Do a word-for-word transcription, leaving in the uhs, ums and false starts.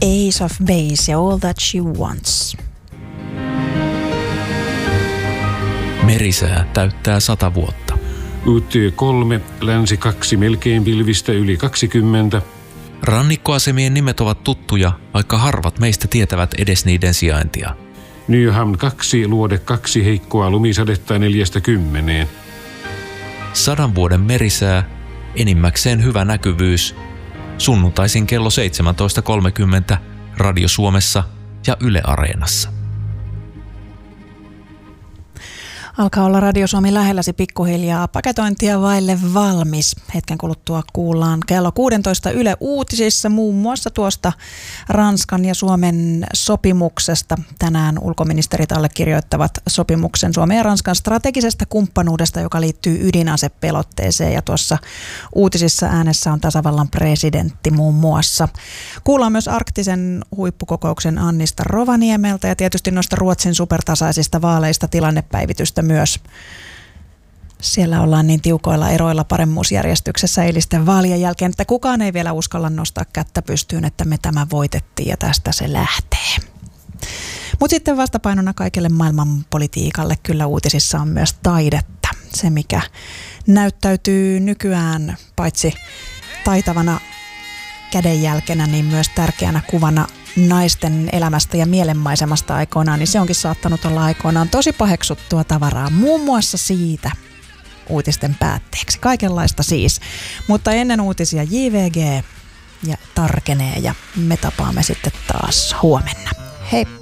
Ace of Base ja All That She Wants. Merisää täyttää sata vuotta. U T kolme, länsi kaksi, melkein pilvistä yli kaksikymmentä. Rannikkoasemien nimet ovat tuttuja, vaikka harvat meistä tietävät edes niiden sijaintia. Nyhamn kaksi, luode kaksi, heikkoa lumisadetta neljästä kymmeneen. Sadan vuoden merisää, enimmäkseen hyvä näkyvyys. Sunnuntaisin kello seitsemäntoista kolmekymmentä Radio Suomessa ja Yle Areenassa. Alkaa olla Radio Suomi lähelläsi pikkuhiljaa. Paketointia vaille valmis. Hetken kuluttua kuullaan kello kuusitoista Yle Uutisissa muun muassa tuosta Ranskan ja Suomen sopimuksesta. Tänään ulkoministerit allekirjoittavat sopimuksen Suomen ja Ranskan strategisesta kumppanuudesta, joka liittyy ydinasepelotteeseen. Ja tuossa uutisissa äänessä on tasavallan presidentti muun muassa. Kuullaan myös arktisen huippukokouksen Annista Rovaniemeltä ja tietysti noista Ruotsin supertasaisista vaaleista tilannepäivitystä myös. Siellä ollaan niin tiukoilla eroilla paremmuusjärjestyksessä eilisten vaalien jälkeen, että kukaan ei vielä uskalla nostaa kättä pystyyn, että me tämä voitettiin ja tästä se lähtee. Mutta sitten vastapainona kaikelle maailmanpolitiikalle kyllä uutisissa on myös taidetta. Se, mikä näyttäytyy nykyään paitsi taitavana kädenjälkenä, niin myös tärkeänä kuvana naisten elämästä ja mielenmaisemasta aikoinaan, niin se onkin saattanut olla aikoinaan tosi paheksuttua tavaraa, muun muassa siitä uutisten päätteeksi. Kaikenlaista siis. Mutta ennen uutisia J V G ja tarkenee ja me tapaamme sitten taas huomenna. Hei!